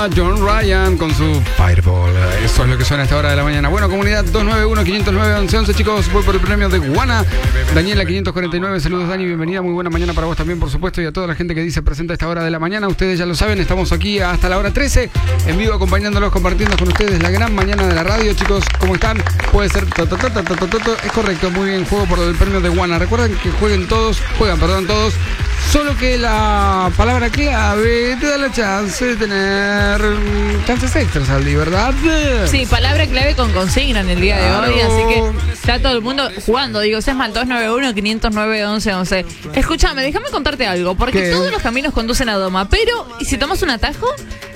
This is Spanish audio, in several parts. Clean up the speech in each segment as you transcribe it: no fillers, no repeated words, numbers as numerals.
era John Ryan con su Fireball. Eso es lo que suena a esta hora de la mañana. Bueno, comunidad 291-509-1111, chicos, voy por el premio de Guana. Daniela 549, saludos Dani, bienvenida, muy buena mañana para vos también, por supuesto, y a toda la gente que dice presente a esta hora de la mañana. Ustedes ya lo saben, estamos aquí hasta la hora 13, en vivo acompañándolos, compartiendo con ustedes la gran mañana de la radio. Chicos, ¿cómo están? Puede ser es correcto, muy bien, juego por el premio de Guana. Recuerden que juegan todos, solo que la palabra clave te da la chance de tener chances extras, Aldi, ¿verdad? Sí, palabra clave con consigna en el día de hoy, así que está todo el mundo jugando. Digo, es más, 291-509-1111. Escúchame, déjame contarte algo, porque ¿qué? Todos los caminos conducen a Doma, pero ¿y si tomas un atajo?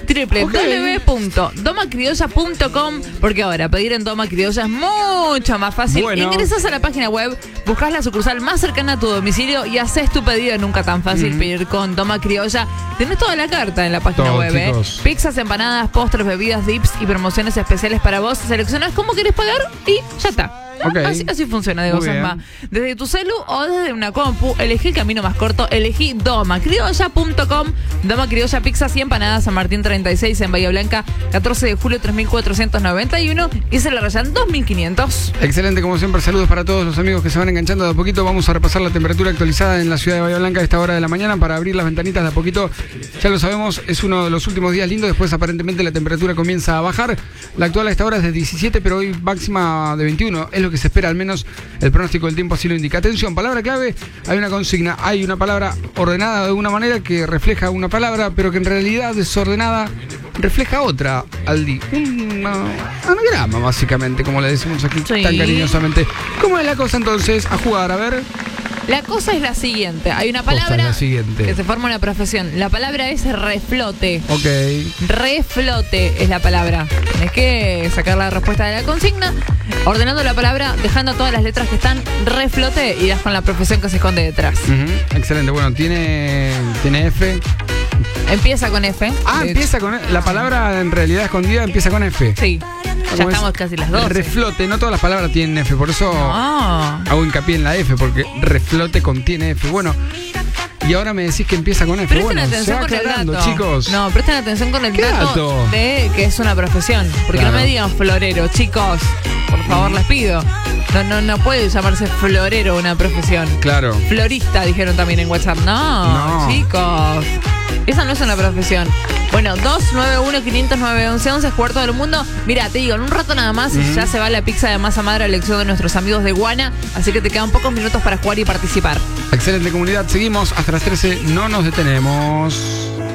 www.domacriolla.com, porque ahora pedir en Doma Criolla es mucho más fácil. Bueno. Ingresas a la página web, buscas la sucursal más cercana a tu domicilio y haces tu pedido. Nunca tan fácil pedir con Doma Criolla. Tenés toda la carta en la página todo, web, chicos. Pizzas, empanadas, postres, bebidas, dips y promociones especiales para vos. Seleccionás cómo querés pagar y ya está. Okay. Así funciona, de Muy Gozasma. bien. Desde tu celu o desde una compu, elegí el camino más corto, elegí domacriolla.com. Doma Criolla, pizzas y empanadas, San Martín 36 en Bahía Blanca, 14 de julio 3491 y se le rayan 2500. Excelente, como siempre, saludos para todos los amigos que se van enganchando de a poquito. Vamos a repasar la temperatura actualizada en la ciudad de Bahía Blanca a esta hora de la mañana para abrir las ventanitas de a poquito. Ya lo sabemos, es uno de los últimos días lindos, después aparentemente la temperatura comienza a bajar. La actual a esta hora es de 17, pero hoy máxima de 21, es lo que se espera, al menos el pronóstico del tiempo así lo indica. Atención, palabra clave, hay una consigna, hay una palabra ordenada de una manera que refleja una palabra, pero que en realidad desordenada refleja otra, Aldi. Un anagrama, básicamente, como le decimos aquí Sí. tan cariñosamente. ¿Cómo es la cosa entonces? A jugar, a ver. La cosa es la siguiente, hay una Cosa es palabra la siguiente. que se forma una profesión. La palabra es reflote. Ok. Reflote es la palabra. Tenés que sacar la respuesta de la consigna, ordenando la palabra, dejando todas las letras que están reflote y das con la profesión que se esconde detrás. Excelente, bueno, tiene F. Empieza con F. Empieza con F. La palabra en realidad escondida empieza con F. Sí, ya ¿Cómo es? estamos casi las 12. Reflote, no todas las palabras tienen F, por eso No. hago hincapié en la F, porque reflote contiene F. Bueno, y ahora me decís que empieza con F. Presten Bueno, se atención va con el aclarando, dato. chicos. No, presten atención con el ¿Qué dato? de que es una profesión. Porque Claro. no me digan florero, chicos. Por favor, les pido. No puede llamarse florero una profesión. Claro. Florista, dijeron también en WhatsApp. No, No. chicos. Esa no es una profesión. Bueno, 291-509-1111 es jugar todo el mundo. Mira, te digo, en un rato nada más ya se va la pizza de masa madre a elección de nuestros amigos de Guana. Así que te quedan pocos minutos para jugar y participar. Excelente, comunidad. Seguimos hasta las 13. No nos detenemos.